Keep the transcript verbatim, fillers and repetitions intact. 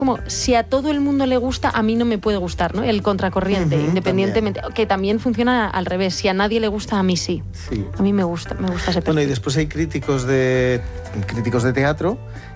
como si a todo el mundo le gusta, a mí no me puede gustar, ¿no? El contracorriente, uh-huh, independientemente, también. Que también funciona al revés, si a nadie le gusta, a mí sí. Sí. A mí me gusta, me gusta ese perfil. Bueno, y después hay críticos de críticos de teatro